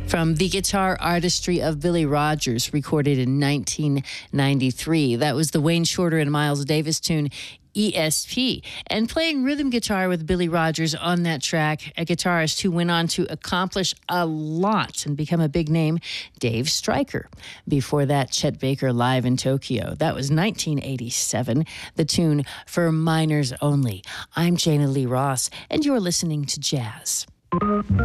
From the guitar artistry of Billy Rogers, recorded in 1993. That was the Wayne Shorter and Miles Davis tune, ESP. And playing rhythm guitar with Billy Rogers on that track, a guitarist who went on to accomplish a lot and become a big name, Dave Stryker. Before that, Chet Baker live in Tokyo. That was 1987, the tune For Minors Only. I'm Jana Lee Ross, and you're listening to Jazz.